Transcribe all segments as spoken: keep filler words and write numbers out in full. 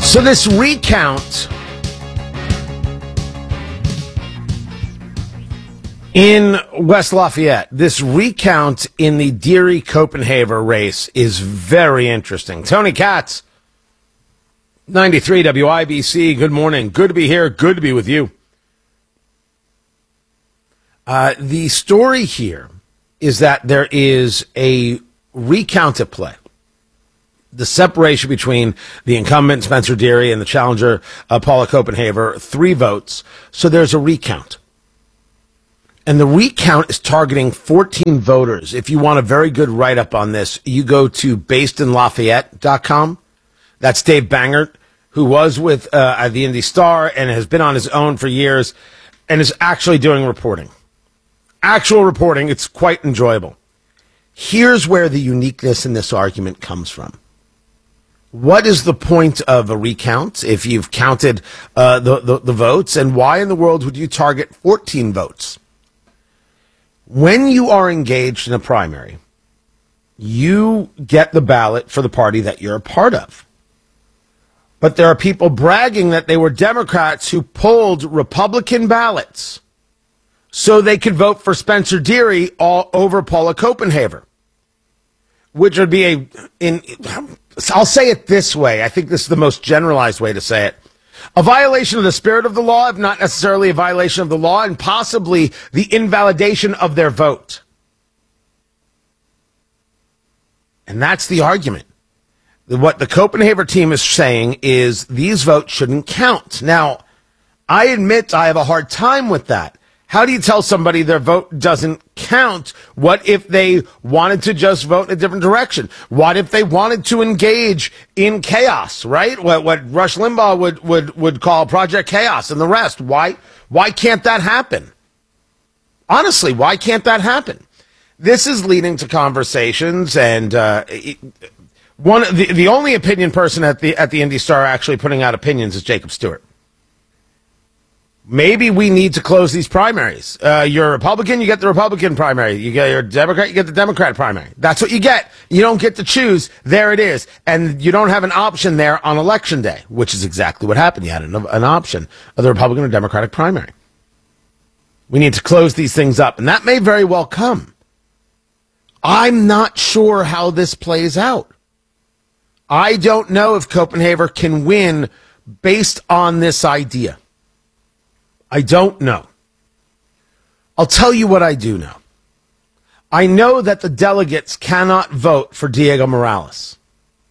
So this recount in West Lafayette, this recount in the Deary-Copenhaver race is very interesting. Tony Katz, ninety-three W I B C, good morning. Good to be here. Good to be with you. Uh, the story here is that there is a recount at play. The separation between the incumbent, Spencer Deary, and the challenger, uh, Paula Copenhaver, three votes. So there's a recount. And the recount is targeting fourteen voters. If you want a very good write-up on this, you go to based in lafayette dot com. That's Dave Bangert, who was with uh, the Indy Star and has been on his own for years and is actually doing reporting. Actual reporting. It's quite enjoyable. Here's where the uniqueness in this argument comes from. What is the point of a recount if you've counted uh, the, the, the votes, and why in the world would you target fourteen votes? When you are engaged in a primary, you get the ballot for the party that you're a part of. But there are people bragging that they were Democrats who pulled Republican ballots so they could vote for Spencer Deary all over Paula Copenhaver, which would be a, in, I'll say it this way. I think this is the most generalized way to say it. A violation of the spirit of the law, if not necessarily a violation of the law, and possibly the invalidation of their vote. And that's the argument. What the Copenhaver team is saying is these votes shouldn't count. Now, I admit I have a hard time with that. How do you tell somebody their vote doesn't count? What if they wanted to just vote in a different direction? What if they wanted to engage in chaos, right? What, what Rush Limbaugh would, would, would call Project Chaos and the rest. Why, why can't that happen? Honestly, why can't that happen? This is leading to conversations, and uh, it, one the, the only opinion person at the at the Indy Star actually putting out opinions is Jacob Stewart. Maybe we need to close these primaries. Uh, you're a Republican, you get the Republican primary. You get your Democrat, you get the Democrat primary. That's what you get. You don't get to choose. There it is. And you don't have an option there on election day, which is exactly what happened. You had an, an option of the Republican or Democratic primary. We need to close these things up, and that may very well come. I'm not sure how this plays out. I don't know if Copenhaver can win based on this idea. I don't know. I'll tell you what I do know. I know that the delegates cannot vote for Diego Morales.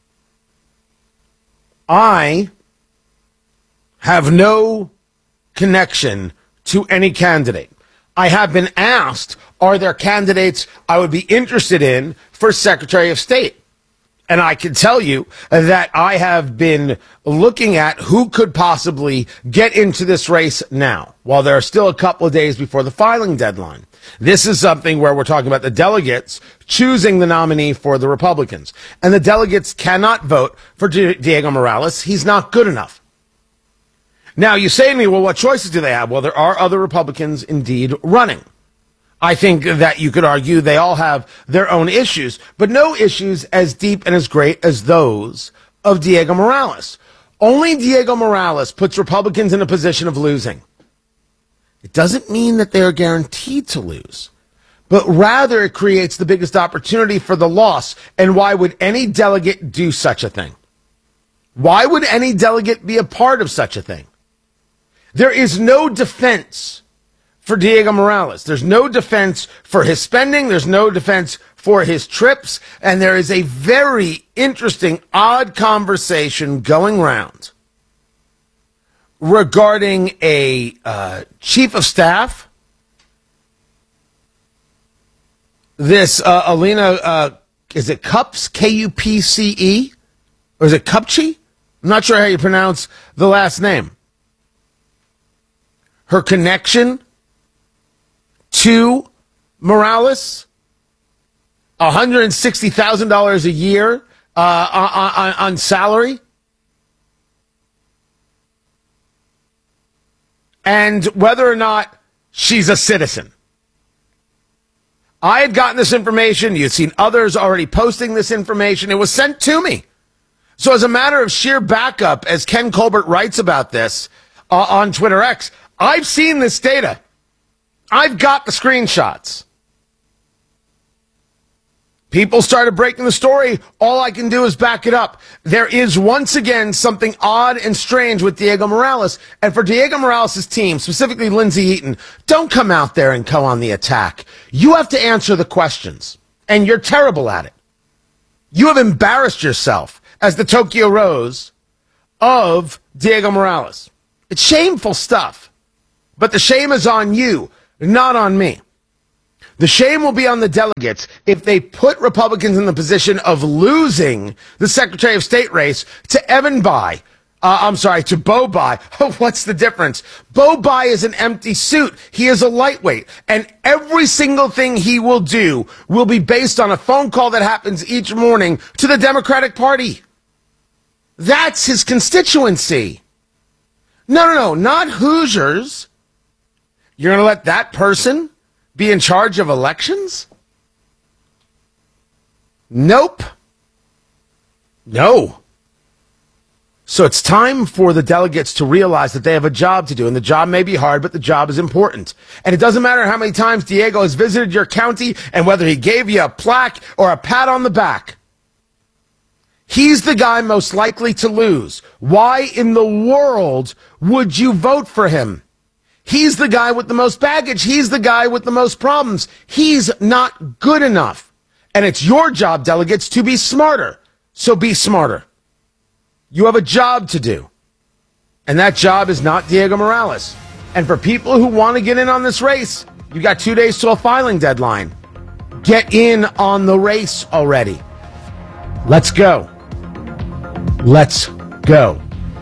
I have no connection to any candidate. I have been asked, are there candidates I would be interested in for Secretary of State? And I can tell you that I have been looking at who could possibly get into this race now, while there are still a couple of days before the filing deadline. This is something where we're talking about the delegates choosing the nominee for the Republicans. And the delegates cannot vote for Diego Morales. He's not good enough. Now, you say to me, well, what choices do they have? Well, there are other Republicans indeed running. I think that you could argue they all have their own issues, but no issues as deep and as great as those of Diego Morales. Only Diego Morales puts Republicans in a position of losing. It doesn't mean that they are guaranteed to lose, but rather it creates the biggest opportunity for the loss. And why would any delegate do such a thing? Why would any delegate be a part of such a thing? There is no defense for Diego Morales. There's no defense for his spending. There's no defense for his trips. And there is a very interesting, odd conversation going round regarding a uh, chief of staff. This uh, Alina, uh, is it Cups, K U P C E? Or is it Kupchi? I'm not sure how you pronounce the last name. Her connection to Morales, one hundred sixty thousand dollars a year uh, on, on salary. And whether or not she's a citizen. I had gotten this information. You'd seen others already posting this information. It was sent to me So as a matter of sheer backup, as Ken Colbert writes about this uh, on Twitter X, I've seen this data. I've got the screenshots. People started breaking the story. All I can do is back it up. There is once again something odd and strange with Diego Morales. And for Diego Morales' team, specifically Lindsey Eaton, don't come out there and go on the attack. You have to answer the questions. And you're terrible at it. You have embarrassed yourself as the Tokyo Rose of Diego Morales. It's shameful stuff. But the shame is on you, not on me. The shame will be on the delegates if they put Republicans in the position of losing the Secretary of State race to Evan Bayh. Uh, I'm sorry, to Beau Bayh. What's the difference? Beau Bayh is an empty suit. He is a lightweight. And every single thing he will do will be based on a phone call that happens each morning to the Democratic Party. That's his constituency. No, no, no, not Hoosiers. You're going to let that person be in charge of elections? Nope. No. So it's time for the delegates to realize that they have a job to do, and the job may be hard, but the job is important. And it doesn't matter how many times Diego has visited your county and whether he gave you a plaque or a pat on the back. He's the guy most likely to lose. Why in the world would you vote for him? He's the guy with the most baggage. He's the guy with the most problems. He's not good enough. And it's your job, delegates, to be smarter. So be smarter. You have a job to do. And that job is not Diego Morales. And for people who want to get in on this race, you got two days till a filing deadline. Get in on the race already. Let's go. Let's go.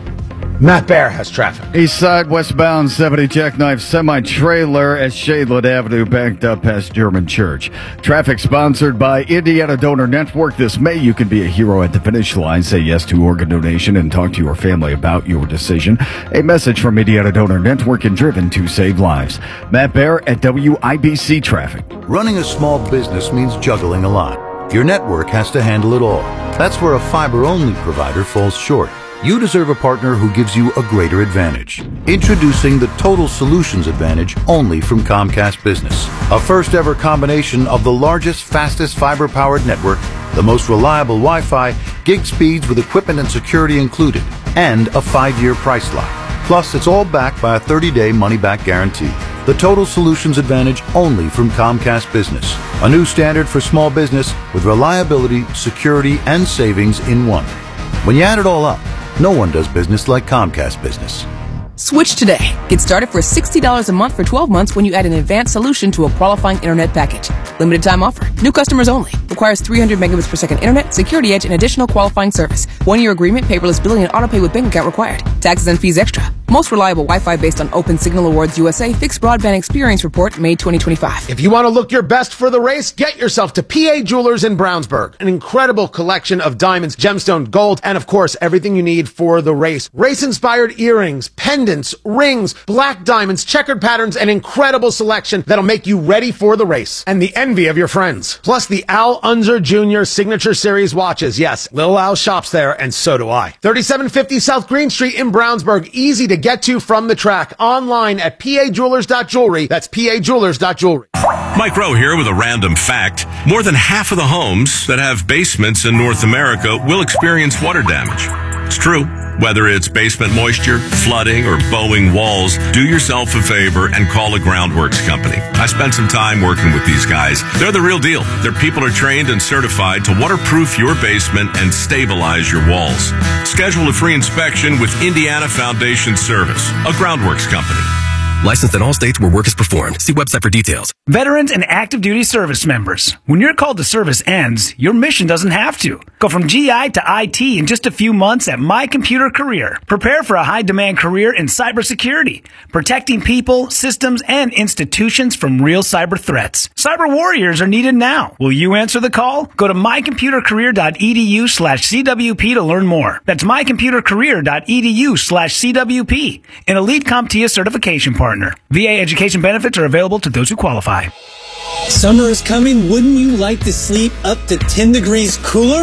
Matt Bear has traffic. East side, westbound, seventy Jackknife semi-trailer at Shadeland Avenue, backed up past German Church. Traffic sponsored by Indiana Donor Network. This May, you can be a hero at the finish line. Say yes to organ donation and talk to your family about your decision. A message from Indiana Donor Network and driven to save lives. Matt Bear at W I B C Traffic. Running a small business means juggling a lot. Your network has to handle it all. That's where a fiber-only provider falls short. You deserve a partner who gives you a greater advantage. Introducing the Total Solutions Advantage only from Comcast Business. A first ever combination of the largest, fastest fiber-powered network, the most reliable Wi-Fi, gig speeds with equipment and security included, and a five-year price lock. Plus, it's all backed by a thirty-day money-back guarantee. The Total Solutions Advantage only from Comcast Business. A new standard for small business with reliability, security, and savings in one. When you add it all up, no one does business like Comcast Business. Switch today. Get started for sixty dollars a month for twelve months when you add an advanced solution to a qualifying internet package. Limited time offer. New customers only. Requires three hundred megabits per second internet, security edge, and additional qualifying service. One year agreement, paperless billing, and autopay with bank account required. Taxes and fees extra. Most reliable Wi-Fi based on Open Signal Awards U S A Fixed Broadband Experience Report, May twenty twenty-five. If you want to look your best for the race, get yourself to P A Jewelers in Brownsburg. An incredible collection of diamonds, gemstone, gold, and of course, everything you need for the race. Race-inspired earrings, pendants, rings, black diamonds, checkered patterns, and incredible selection that'll make you ready for the race. And the envy of your friends. Plus the Al Unser Junior Signature Series watches. Yes, Lil Al shops there, and so do I. thirty-seven fifty South Green Street in Brownsburg. Easy to get to from the track. Online at p a jewelers dot jewelry. That's p a jewelers dot jewelry. Mike Rowe here with a random fact. More than half of the homes that have basements in North America will experience water damage. It's true. Whether it's basement moisture, flooding, or bowing walls, do yourself a favor and call a Groundworks company. I spent some time working with these guys. They're the real deal. Their people are trained and certified to waterproof your basement and stabilize your walls. Schedule a free inspection with Indiana Foundation Service, a Groundworks company. Licensed in all states where work is performed. See website for details. Veterans and active duty service members. When your call to service ends, your mission doesn't have to. Go from G I to I T in just a few months at My Computer Career. Prepare for a high-demand career in cybersecurity, protecting people, systems, and institutions from real cyber threats. Cyber warriors are needed now. Will you answer the call? Go to my computer career dot e d u slash c w p to learn more. That's my computer career dot e d u slash c w p. An elite CompTIA certification partner. V A education benefits are available to those who qualify. Summer is coming. Wouldn't you like to sleep up to ten degrees cooler?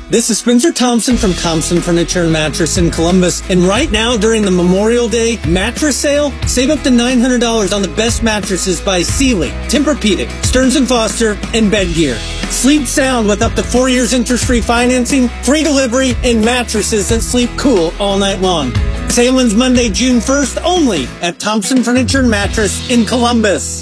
This is Spencer Thompson from Thompson Furniture and Mattress in Columbus. And right now, during the Memorial Day mattress sale, save up to nine hundred dollars on the best mattresses by Sealy, Tempur-Pedic, Stearns and Foster, and Bedgear. Sleep sound with up to four years interest-free financing, free delivery, and mattresses that sleep cool all night long. Sale ends Monday, June first, only at Thompson Furniture and Mattress in Columbus.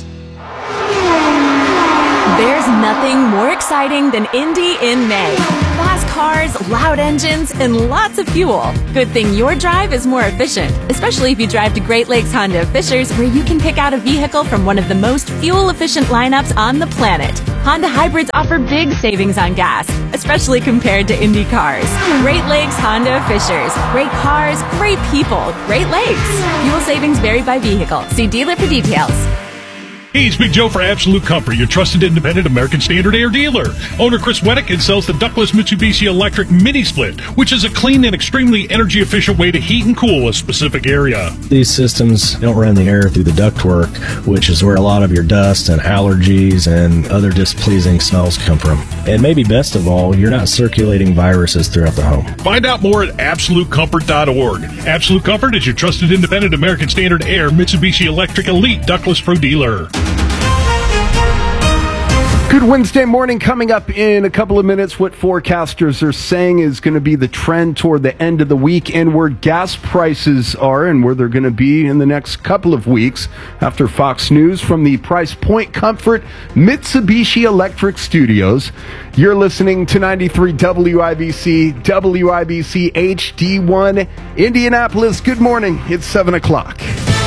There's nothing more exciting than Indy in May. Fast cars, loud engines, and lots of fuel. Good thing your drive is more efficient, especially if you drive to Great Lakes Honda of Fishers, where you can pick out a vehicle from one of the most fuel-efficient lineups on the planet. Honda hybrids offer big savings on gas, especially compared to Indy cars. Great Lakes Honda of Fishers. Great cars, great people, Great Lakes. Fuel savings vary by vehicle. See dealer for details. Hey, it's Big Joe for Absolute Comfort, your trusted independent American Standard Air dealer. Owner Chris Weddick sells the ductless Mitsubishi Electric Mini Split, which is a clean and extremely energy-efficient way to heat and cool a specific area. These systems don't run the air through the ductwork, which is where a lot of your dust and allergies and other displeasing smells come from. And maybe best of all, you're not circulating viruses throughout the home. Find out more at absolute comfort dot org. Absolute Comfort is your trusted independent American Standard Air Mitsubishi Electric Elite Ductless Pro dealer. Good Wednesday morning coming up in a couple of minutes. What forecasters are saying is going to be the trend toward the end of the week and where gas prices are and where they're going to be in the next couple of weeks after Fox News from the Price Point Comfort Mitsubishi Electric Studios. You're listening to ninety-three W I B C, W I B C H D one, Indianapolis. Good morning. It's seven o'clock.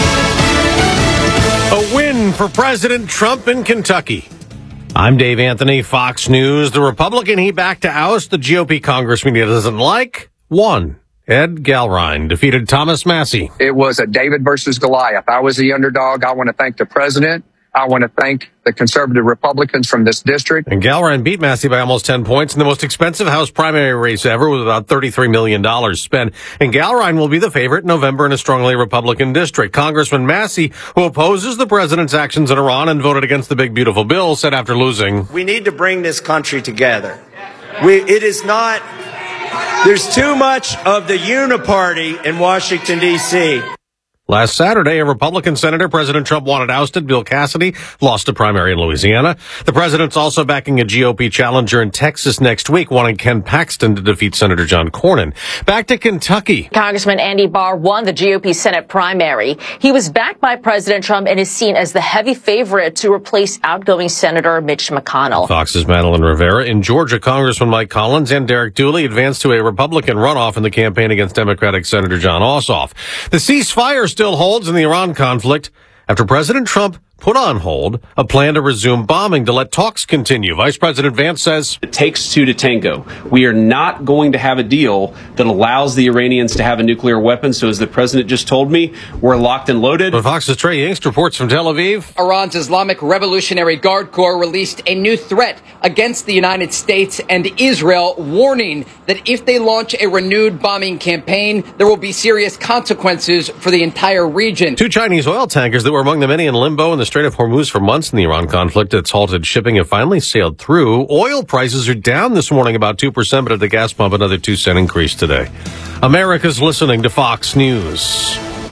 A win for President Trump in Kentucky. I'm Dave Anthony, Fox News. The Republican he backed to oust the G O P congressman he doesn't like won. Ed Galrine defeated Thomas Massie. It was a David versus Goliath. I was the underdog. I want to thank the president. I want to thank the conservative Republicans from this district. And Galrine beat Massie by almost ten points in the most expensive House primary race ever with about thirty-three million dollars spent. And Galrine will be the favorite in November in a strongly Republican district. Congressman Massie, who opposes the president's actions in Iran and voted against the big beautiful bill, said after losing, "We need to bring this country together. We, it is not, there's too much of the uniparty in Washington, D C" Last Saturday, a Republican senator President Trump wanted ousted, Bill Cassidy, lost a primary in Louisiana. The president's also backing a G O P challenger in Texas next week, wanting Ken Paxton to defeat Senator John Cornyn. Back to Kentucky. Congressman Andy Barr won the G O P Senate primary. He was backed by President Trump and is seen as the heavy favorite to replace outgoing Senator Mitch McConnell. Fox's Madeline Rivera. In Georgia, Congressman Mike Collins and Derek Dooley advanced to a Republican runoff in the campaign against Democratic Senator John Ossoff. The ceasefire still holds in the Iran conflict after President Trump put on hold a plan to resume bombing to let talks continue. Vice President Vance says, "It takes two to tango. We are not going to have a deal that allows the Iranians to have a nuclear weapon. So as the president just told me, we're locked and loaded." But Fox's Trey Yingst reports from Tel Aviv. Iran's Islamic Revolutionary Guard Corps released a new threat against the United States and Israel, warning that if they launch a renewed bombing campaign, there will be serious consequences for the entire region. Two Chinese oil tankers that were among the many in limbo in the Strait of Hormuz for months in the Iran conflict that's halted shipping have finally sailed through. Oil prices are down this morning about two percent, but at the gas pump, another two cent increase today. America's listening to Fox News.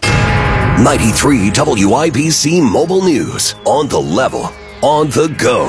ninety-three W I B C Mobile News. On the level, on the go.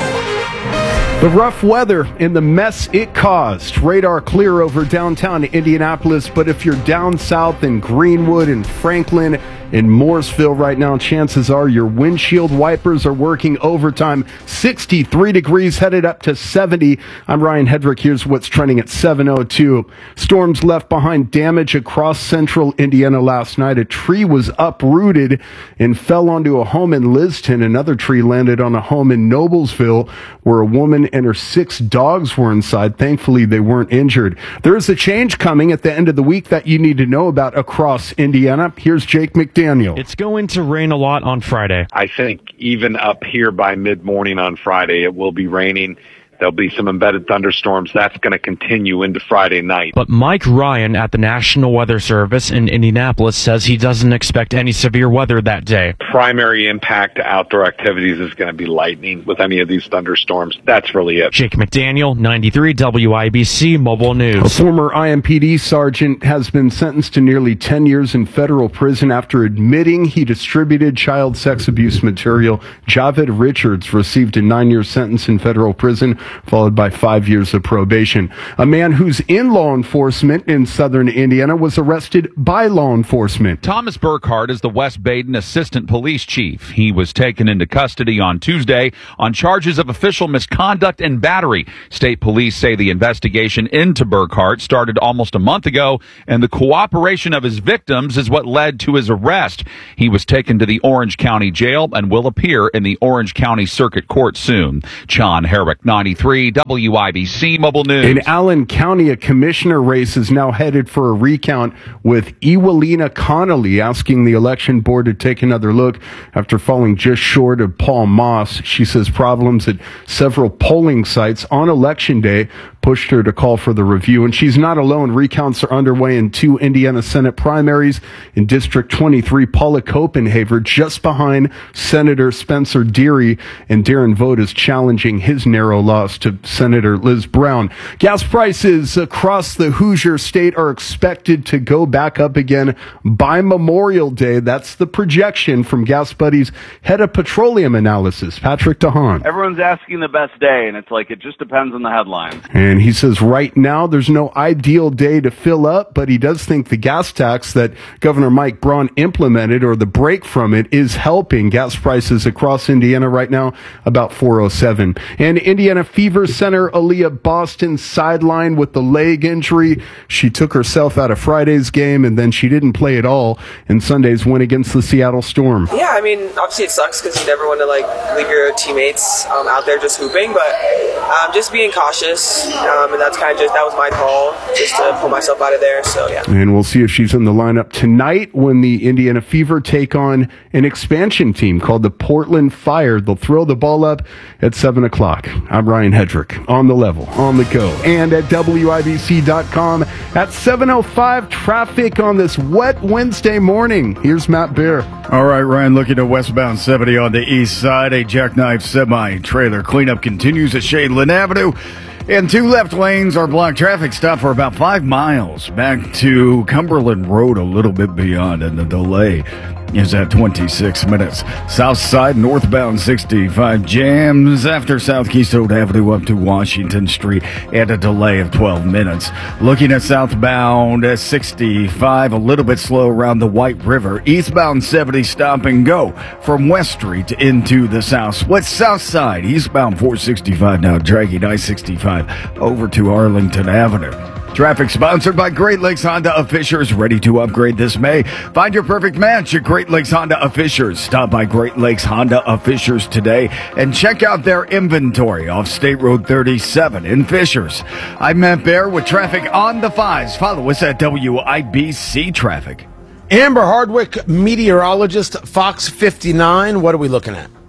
The rough weather and the mess it caused. Radar clear over downtown Indianapolis, but if you're down south in Greenwood and Franklin in Mooresville right now, chances are your windshield wipers are working overtime. sixty-three degrees, headed up to seventy. I'm Ryan Hedrick. Here's what's trending at seven oh two. Storms left behind damage across central Indiana last night. A tree was uprooted and fell onto a home in Liston. Another tree landed on a home in Noblesville where a woman and her six dogs were inside. Thankfully, they weren't injured. There is a change coming at the end of the week that you need to know about across Indiana. Here's Jake McDaniel. It's going to rain a lot on Friday. I think even up here by mid-morning on Friday, it will be raining. There'll be some embedded thunderstorms. That's going to continue into Friday night. But Mike Ryan at the National Weather Service in Indianapolis says he doesn't expect any severe weather that day. Primary impact to outdoor activities is going to be lightning with any of these thunderstorms. That's really it. Jake McDaniel, ninety-three W I B C Mobile News. A former I M P D sergeant has been sentenced to nearly ten years in federal prison after admitting he distributed child sex abuse material. Javed Richards received a nine-year sentence in federal prison, followed by five years of probation. A man who's in law enforcement in southern Indiana was arrested by law enforcement. Thomas Burkhart is the West Baden Assistant Police Chief. He was taken into custody on Tuesday on charges of official misconduct and battery. State police say the investigation into Burkhart started almost a month ago, and the cooperation of his victims is what led to his arrest. He was taken to the Orange County Jail and will appear in the Orange County Circuit Court soon. John Herrick, ninety-three W I B C Mobile News. In Allen County, a commissioner race is now headed for a recount, with Ewelina Connolly asking the election board to take another look after falling just short of Paul Moss. She says problems at several polling sites on election day pushed her to call for the review. And she's not alone. Recounts are underway in two Indiana Senate primaries. In District twenty-three, Paula Copenhaver just behind Senator Spencer Deary, and Darren Vogt is challenging his narrow loss to Senator Liz Brown. Gas prices across the Hoosier state are expected to go back up again by Memorial Day. That's the projection from Gas Buddy's head of petroleum analysis, Patrick DeHaan. Everyone's asking the best day, and it's like it just depends on the headlines. And he says right now there's no ideal day to fill up, but he does think the gas tax that Governor Mike Braun implemented, or the break from it, is helping gas prices across Indiana right now, about four oh seven. And Indiana Fever Center Aaliyah Boston sidelined with the leg injury. She took herself out of Friday's game, and then she didn't play at all in Sunday's win against the Seattle Storm. Yeah, I mean, obviously it sucks because you never want to like leave your teammates um, out there just hooping, but um, just being cautious, um, and that's kind of just, that was my call, just to pull myself out of there, so yeah. And we'll see if she's in the lineup tonight when the Indiana Fever take on an expansion team called the Portland Fire. They'll throw the ball up at seven o'clock. I'm Ryan Hedrick, on the level, on the go, and at W I B C dot com at seven oh five. Traffic on this wet Wednesday morning. Here's Matt Bear. All right, Ryan, looking at westbound seventy on the east side. A jackknife semi-trailer cleanup continues at Shadeland Avenue. And two left lanes are blocked. Traffic stop for about five miles back to Cumberland Road, a little bit beyond, and the delay is at twenty-six minutes. South side, northbound sixty-five jams after South Keystone Avenue up to Washington Street, and a delay of twelve minutes. Looking at southbound at sixty-five, a little bit slow around the White River. Eastbound seventy, stop and go from West Street into the south. West south side, eastbound four sixty-five now dragging I sixty-five over to Arlington Avenue. Traffic sponsored by Great Lakes Honda of Fishers, ready to upgrade this May. Find your perfect match at Great Lakes Honda of Fishers. Stop by Great Lakes Honda of Fishers today and check out their inventory off State Road thirty-seven in Fishers. I'm Matt Bear with traffic on the fives. Follow us at W I B C Traffic. Amber Hardwick, meteorologist, Fox fifty-nine. What are we looking at?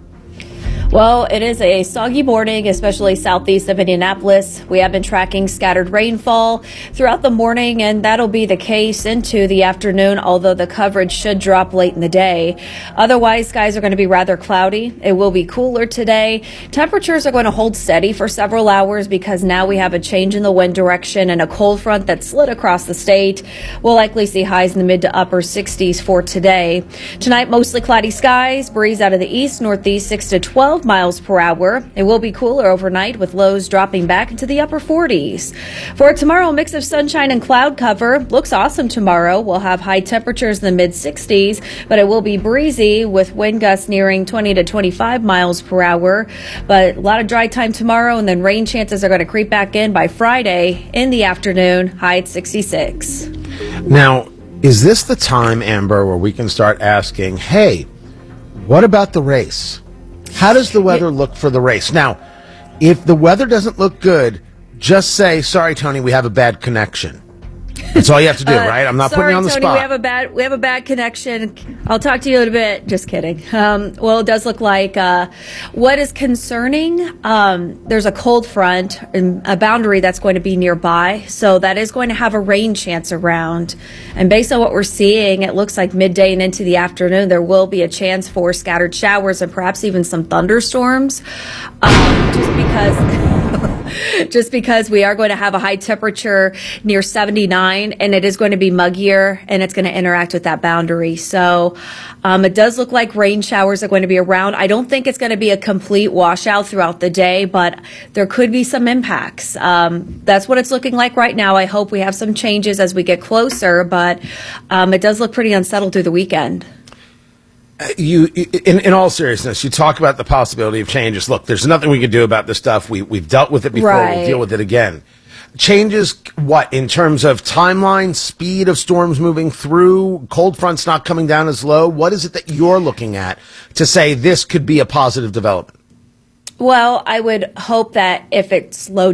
Well, it is a soggy morning, especially southeast of Indianapolis. We have been tracking scattered rainfall throughout the morning, and that'll be the case into the afternoon, although the coverage should drop late in the day. Otherwise, skies are going to be rather cloudy. It will be cooler today. Temperatures are going to hold steady for several hours because now we have a change in the wind direction and a cold front that slid across the state. We'll likely see highs in the mid to upper sixties for today. Tonight, mostly cloudy skies, breeze out of the east, northeast six to twelve miles per hour. It will be cooler overnight with lows dropping back into the upper forties. For tomorrow, a mix of sunshine and cloud cover. Looks awesome tomorrow. We'll have high temperatures in the mid sixties, but it will be breezy with wind gusts nearing twenty to twenty-five miles per hour. But a lot of dry time tomorrow, and then rain chances are going to creep back in by Friday in the afternoon, high at sixty-six. Now, is this the time, Amber, where we can start asking, hey, what about the race? How does the weather look for the race? Now, if the weather doesn't look good, just say, sorry, Tony, we have a bad connection. That's all you have to do, Uh, right? I'm not sorry, putting you on the Tony, spot. We have a bad we have a bad connection. I'll talk to you in a bit. Just kidding. Um, well, it does look like uh, what is concerning. Um, there's a cold front and a boundary that's going to be nearby, so that is going to have a rain chance around. And based on what we're seeing, it looks like midday and into the afternoon there will be a chance for scattered showers and perhaps even some thunderstorms. Um, just because. Just because we are going to have a high temperature near seventy-nine, and it is going to be muggier, and it's going to interact with that boundary. So um, it does look like rain showers are going to be around. I don't think it's going to be a complete washout throughout the day, but there could be some impacts. Um, that's what it's looking like right now. I hope we have some changes as we get closer, but um, it does look pretty unsettled through the weekend. You, in, in all seriousness, you talk about the possibility of changes. Look, there's nothing we can do about this stuff. We, we've dealt with it before. Right. We'll deal with it again. Changes, what, in terms of timeline, speed of storms moving through, cold fronts not coming down as low? What is it that you're looking at to say this could be a positive development? Well, I would hope that if it's low